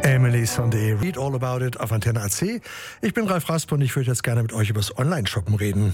Emily Sunday, Read All About It auf Antenne AC. Ich bin Ralf Rasp und ich würde jetzt gerne mit euch über das Online-Shoppen reden.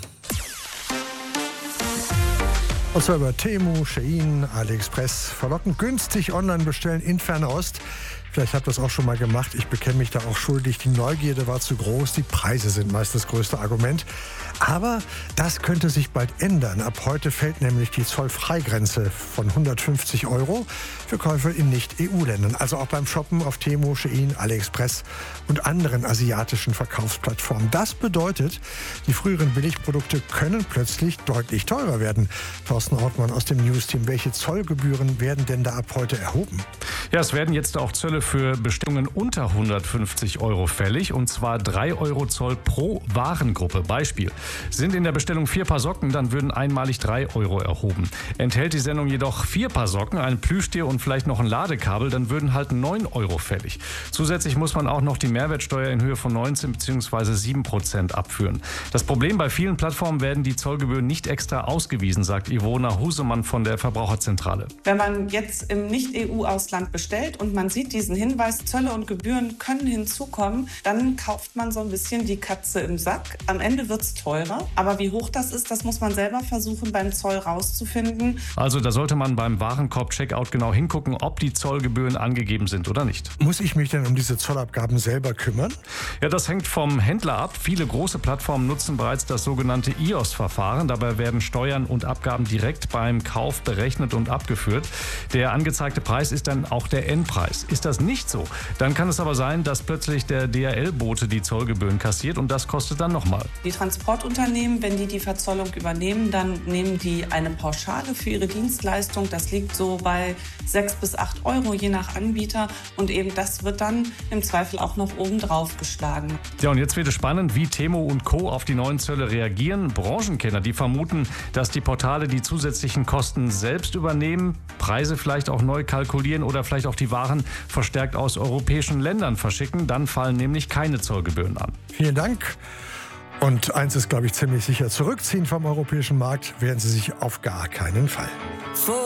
Und zwar über Temu, Shein, AliExpress. Verlockend günstig online bestellen in Fernost. Vielleicht habt ihr das auch schon mal gemacht. Ich bekenne mich da auch schuldig. Die Neugierde war zu groß. Die Preise sind meist das größte Argument. Aber das könnte sich bald ändern. Ab heute fällt nämlich die Zollfreigrenze von 150 € für Käufe in Nicht-EU-Ländern. Also auch beim Shoppen auf Temu, Shein, AliExpress und anderen asiatischen Verkaufsplattformen. Das bedeutet, die früheren Billigprodukte können plötzlich deutlich teurer werden. Thorsten Ortmann aus dem News-Team. Welche Zollgebühren werden denn da ab heute erhoben? Ja, es werden jetzt auch Zölle für Bestellungen unter 150 € fällig, und zwar 3 € Zoll pro Warengruppe. Beispiel: Sind in der Bestellung 4 Paar Socken, dann würden einmalig 3 € erhoben. Enthält die Sendung jedoch 4 Paar Socken, ein Plüschtier und vielleicht noch ein Ladekabel, dann würden halt 9 € fällig. Zusätzlich muss man auch noch die Mehrwertsteuer in Höhe von 19 bzw. 7% abführen. Das Problem: Bei vielen Plattformen werden die Zollgebühren nicht extra ausgewiesen, sagt Ivona Husemann von der Verbraucherzentrale. Wenn man jetzt im Nicht-EU-Ausland bestellt und man sieht diesen Hinweis, Zölle und Gebühren können hinzukommen, dann kauft man so ein bisschen die Katze im Sack. Am Ende wird es teurer, aber wie hoch das ist, das muss man selber versuchen beim Zoll rauszufinden. Also da sollte man beim Warenkorb-Checkout genau hingucken, ob die Zollgebühren angegeben sind oder nicht. Muss ich mich denn um diese Zollabgaben selber kümmern? Ja, das hängt vom Händler ab. Viele große Plattformen nutzen bereits das sogenannte IOS-Verfahren. Dabei werden Steuern und Abgaben direkt beim Kauf berechnet und abgeführt. Der angezeigte Preis ist dann auch der Endpreis. Ist das nicht so, dann kann es aber sein, dass plötzlich der DHL-Bote die Zollgebühren kassiert, und das kostet dann nochmal. Die Transportunternehmen, wenn die Verzollung übernehmen, dann nehmen die eine Pauschale für ihre Dienstleistung. Das liegt so bei 6 bis 8 € je nach Anbieter, und eben das wird dann im Zweifel auch noch oben drauf geschlagen. Ja, und jetzt wird es spannend, wie Temu und Co. auf die neuen Zölle reagieren. Branchenkenner, die vermuten, dass die Portale die zusätzlichen Kosten selbst übernehmen, Preise vielleicht auch neu kalkulieren oder vielleicht auch die Waren verstärkt aus europäischen Ländern verschicken. Dann fallen nämlich keine Zollgebühren an. Vielen Dank. Und eins ist, glaube ich, ziemlich sicher: Zurückziehen vom europäischen Markt werden sie sich auf gar keinen Fall.